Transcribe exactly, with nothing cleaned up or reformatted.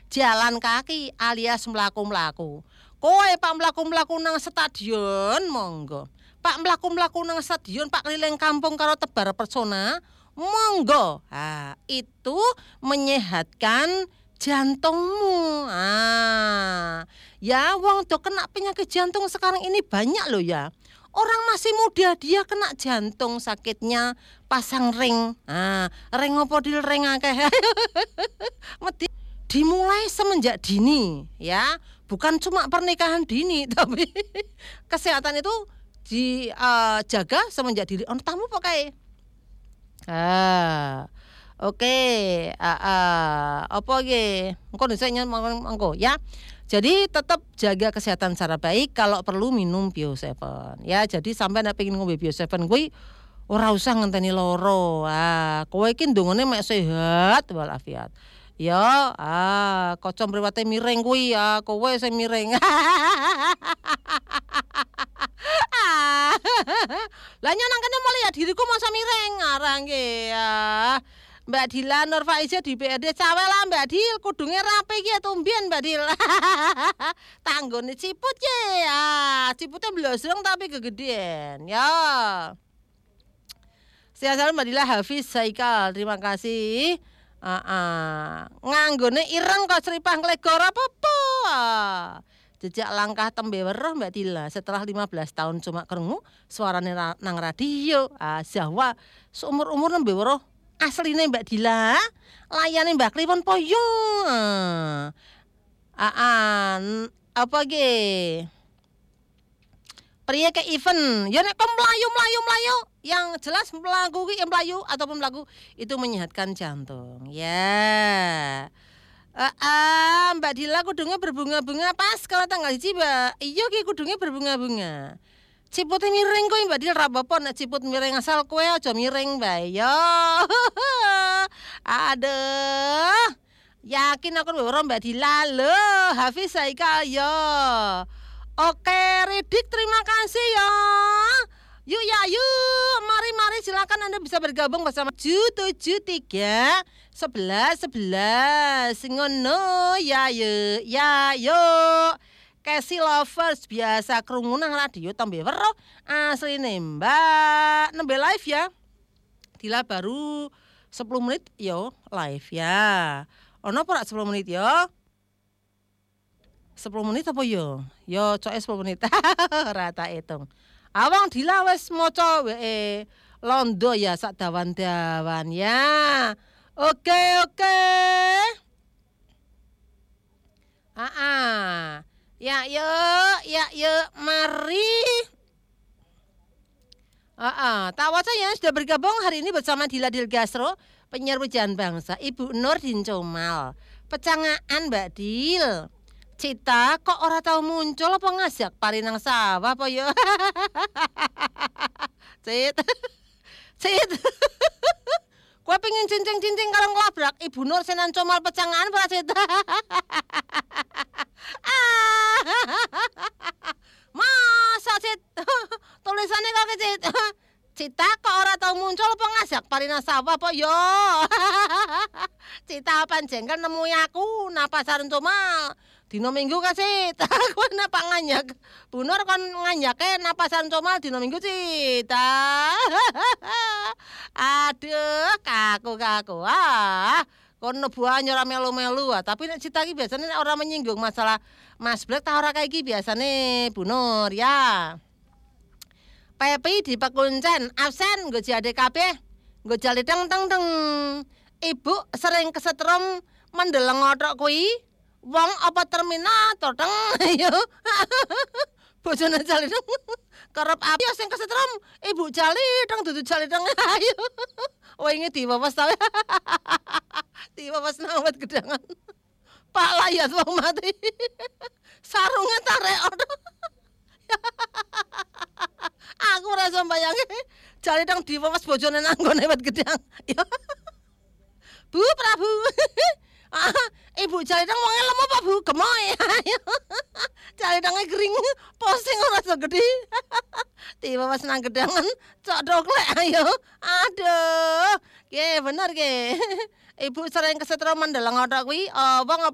jalan kaki alias mlaku-mlaku. Kowe Pak mlaku-mlaku nang stadion monggo. Pak mlaku-mlaku nang stadion, Pak keliling kampung karo tebar pesona, monggo. Ah, itu menyehatkan jantungmu. Ah. Ya wong do kena penyakit jantung sekarang ini banyak loh ya. Orang masih muda dia kena jantung sakitnya pasang ring. Ah, ring opo dil ring akeh. Mesti dimulai semenjak dini ya. Bukan cuma pernikahan dini tapi kesehatan itu dijaga uh, semenjak dini. On tamu pakai. Ah. Oke, okay. ah, ah. Apa ge? Engko desanya mangko ya. Jadi tetap jaga kesehatan secara baik, kalau perlu minum Bio tujuh. Ya, jadi sampai nek pengin ngombe Bio tujuh kuwi ora usah ngenteni loro. Ah, kowe iki ndongone mek sehat walafiat. Ya, ah, kaca mriwate miring kuwi ya, kowe sing miring. Lah nang kene mulai ya diriku masa miring arang nggih ya. Mbak Dila Nur Faiza di B R D cawe lah Mbak Dil, kudunge rapi iki ya tumbian Mbak Dil. Tanggone ciput ye. Ah, cipute blosrong tapi kegedean. Ya. Sehat selalu Mbak Dila Hafiz Saikal, terima kasih. Heeh. Uh, uh. Nganggone ireng kok seripah nglegor apa-apa. Ah. Jejak langkah tembe weruh Mbak Dila setelah lima belas tahun cuma krungu suarane nang radio. Ah, Jawa seumur-umur nembe weruh asline Mbak Dila, layane Mbak Kliwon poyo. Ah, apa ge? Priye ke event, ya nek melayu melayu melayu, yang jelas melaku ki melayu ataupun melaku itu menyehatkan jantung. Ya. Ah, ah, Mbak Dila kudungnya berbunga-bunga pas kalau tanggal siji, Mbak. Iya ki kudungnya berbunga-bunga. Cipute miring kowe Mbak Dil ra apa-apa nek ciput miring asal kowe aja miring bae yo. Aduh. Yakin aku ora Mbak Dila lho, Hafiz Saika yo. Oke, Ridik terima kasih ya. Yuk ya yuk, mari-mari silakan Anda bisa bergabung bersama tujuh tujuh tiga sebelas sebelas ngono ya yuk ya yuk. Casey Lovers biasa krungu nang radio tambe weruh asline Mbak nembe live ya. Dila baru sepuluh menit yo live ya. Ono apa sepuluh menit yo? sepuluh menit apa yo? Yo coke sepuluh menit. Rata hitung. Awang Dila wis maca wae londo ya sak dawan-dawan ya. Oke oke. Ah ah. Ya yuk, ya yuk, mari. Ah, ah, tawa saya sudah bergabung hari ini bersama Dila Dil Gastro, penyiar Pujian Bangsa, Ibu Nur Dincomal. Pecangaan Mbak Dil. Cita kok ora tahu muncul apa ngajak pari nang sawah apa ya? Cit. Cit. Kowe pengen cincing-cincing karo nglabrak Ibu Nur Senan Comal pecangaan ora Cit? Masa Cit? Tulisannya kok Cit? Cita kok ora tau muncul apa ngajak parina sawah apa yo? Cita apa jengkel nemui aku na pasaran Comal. Dino Minggu ka Cit. Aku napa nganyak. Bu Nur kon nganyake na pasaran Comal dino Minggu Cita. Aduh, kaku-kaku. Ah. Kon nebuane ora melu-melu ah, tapi nek Cita iki biasane nek ora menyinggung masalah Mas Blek ta ora kae iki biasane Bu Nur ya. Pepi di pekuncen absen nggo jade kabeh. Nggo jale teng teng teng. Ibu sering kesetrum mendeleng otok kuwi. Wong apa terminator teng yo. Bojone jale teng. Kerep api sing kesetrum Ibu jali teng dudu jali teng ayo. Wingi diwawas ta. Diwawas nang wet gedangan. Pak layat wong mati. Sarunge tarek. Aku ora iso mbayangi jare teng diwawas bojone nang gone wet gedang. Bu Prabu. Ibu jare teng wonge lemu apa Bu? Gemoy. Jare tenge gering posing ora segede. Diwawas nang gedangan cok doklek ayo. Aduh. Ge bener ge. Ibu sering kesetrum mendeleng otak kuwi apa